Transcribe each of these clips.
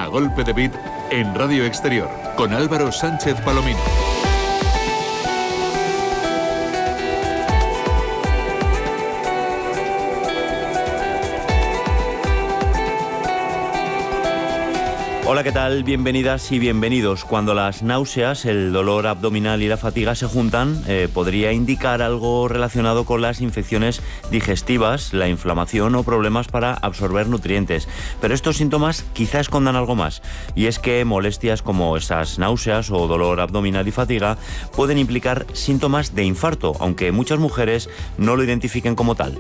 A Golpe de Beat en Radio Exterior con Álvaro Sánchez Palomino. Hola, ¿qué tal? Bienvenidas y bienvenidos. Cuando las náuseas, el dolor abdominal y la fatiga se juntan, podría indicar algo relacionado con las infecciones digestivas, la inflamación o problemas para absorber nutrientes. Pero estos síntomas quizá escondan algo más, y es que molestias como esas náuseas o dolor abdominal y fatiga pueden implicar síntomas de infarto, aunque muchas mujeres no lo identifiquen como tal.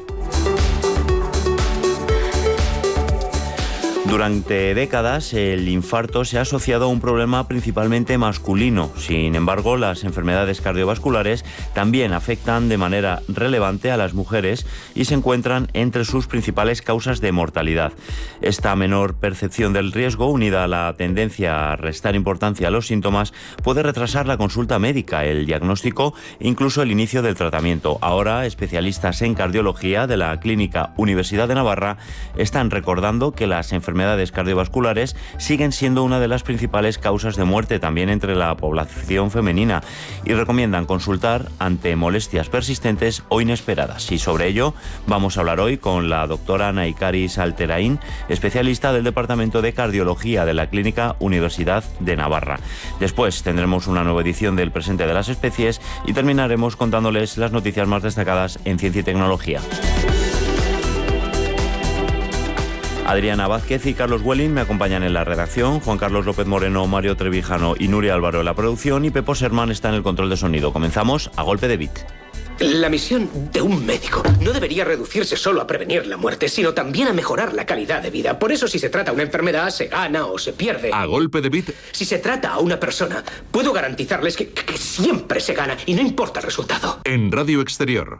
Durante décadas, el infarto se ha asociado a un problema principalmente masculino. Sin embargo, las enfermedades cardiovasculares también afectan de manera relevante a las mujeres y se encuentran entre sus principales causas de mortalidad. Esta menor percepción del riesgo, unida a la tendencia a restar importancia a los síntomas, puede retrasar la consulta médica, el diagnóstico e incluso el inicio del tratamiento. Ahora, especialistas en cardiología de la Clínica Universidad de Navarra están recordando que las enfermedades cardiovasculares siguen siendo una de las principales causas de muerte también entre la población femenina y recomiendan consultar ante molestias persistentes o inesperadas. Y sobre ello vamos a hablar hoy con la doctora Naikari Salterain, especialista del Departamento de Cardiología de la Clínica Universidad de Navarra. Después tendremos una nueva edición del Presente de las Especies y terminaremos contándoles las noticias más destacadas en ciencia y tecnología. Adriana Vázquez y Carlos Welling me acompañan en la redacción, Juan Carlos López Moreno, Mario Trevijano y Nuria Álvaro en la producción y Pepo Sermán está en el control de sonido. Comenzamos a golpe de beat. La misión de un médico no debería reducirse solo a prevenir la muerte, sino también a mejorar la calidad de vida. Por eso, si se trata una enfermedad, se gana o se pierde. A golpe de beat. Si se trata a una persona, puedo garantizarles que siempre se gana y no importa el resultado. En Radio Exterior.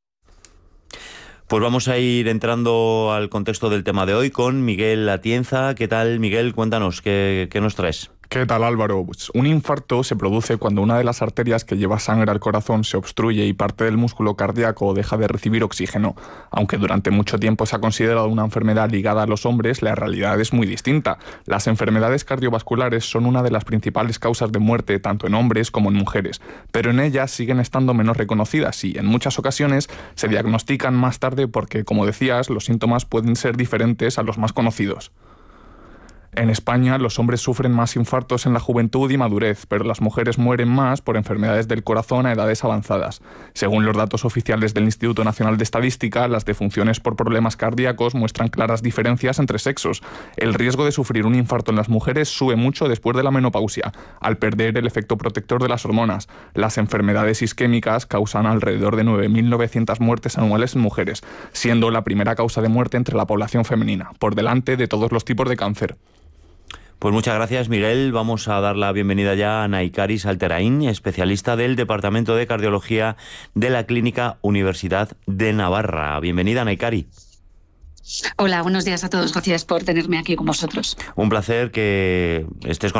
Pues vamos a ir entrando al contexto del tema de hoy con Miguel Atienza. ¿Qué tal, Miguel? Cuéntanos, ¿qué nos traes? ¿Qué tal, Álvaro? Pues un infarto se produce cuando una de las arterias que lleva sangre al corazón se obstruye y parte del músculo cardíaco deja de recibir oxígeno. Aunque durante mucho tiempo se ha considerado una enfermedad ligada a los hombres, la realidad es muy distinta. Las enfermedades cardiovasculares son una de las principales causas de muerte tanto en hombres como en mujeres, pero en ellas siguen estando menos reconocidas y en muchas ocasiones se diagnostican más tarde porque, como decías, los síntomas pueden ser diferentes a los más conocidos. En España, los hombres sufren más infartos en la juventud y madurez, pero las mujeres mueren más por enfermedades del corazón a edades avanzadas. Según los datos oficiales del Instituto Nacional de Estadística, las defunciones por problemas cardíacos muestran claras diferencias entre sexos. El riesgo de sufrir un infarto en las mujeres sube mucho después de la menopausia, al perder el efecto protector de las hormonas. Las enfermedades isquémicas causan alrededor de 9.900 muertes anuales en mujeres, siendo la primera causa de muerte entre la población femenina, por delante de todos los tipos de cáncer. Pues muchas gracias, Miguel. Vamos a dar la bienvenida ya a Naikari Salterain, especialista del Departamento de Cardiología de la Clínica Universidad de Navarra. Bienvenida, Naikari. Hola, buenos días a todos. Gracias por tenerme aquí con vosotros. Un placer que estés con